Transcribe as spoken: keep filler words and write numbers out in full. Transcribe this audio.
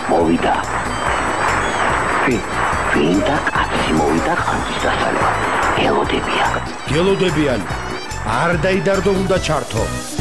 მოვიდა. ვინ? ვინ და კაცი მოვიდა ხანძის დასალევად. გელოდებიან. გელოდებიან. არ დაიდარდო უნდა ჩართო.